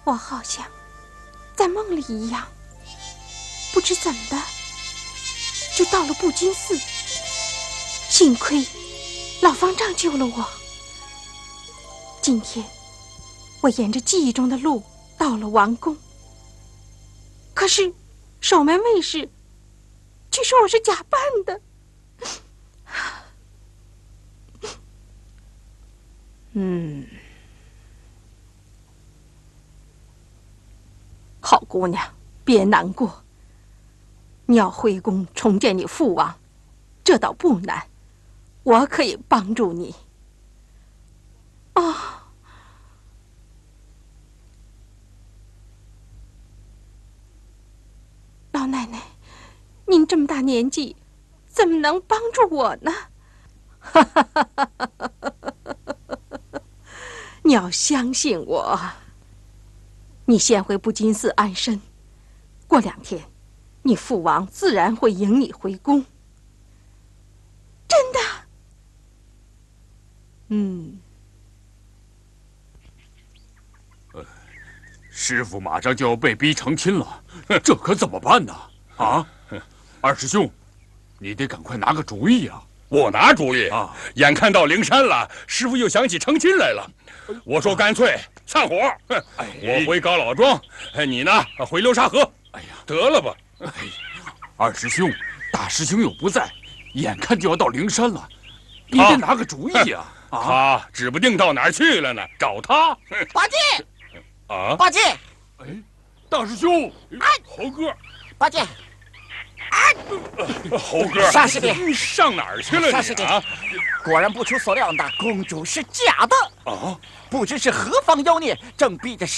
我好像在梦里一样，不知怎的就到了布金寺。幸亏老方丈救了我。今天我沿着记忆中的路到了王宫，可是守门卫士却说我是假扮的。好姑娘，别难过。你要回宫重见你父王，这倒不难，我可以帮助你。哦，老奶奶，您这么大年纪，怎么能帮助我呢？你要相信我。你先回布金寺安身，过2天，你父王自然会迎你回宫。真的？ 师傅马上就要被逼成亲了，这可怎么办呢？啊，二师兄，你得赶快拿个主意啊！ 我拿主意啊！ 眼看到灵山了，师傅又想起成亲来了。我说干脆散伙，我回高老庄，你呢回流沙河。 哎呀， 得了吧！ 哎呀，二师兄，大师兄又不在，眼看就要到灵山了，你得拿个主意啊！ 他指不定到哪儿去了呢，找他。 八戒， 啊， 八戒， 哎，大师兄， 猴哥， 八戒。 猴哥， 沙师弟， 上哪儿去了？ 沙师弟，果然不出所料的，公主是假的啊！ 不知是何方妖孽，正逼着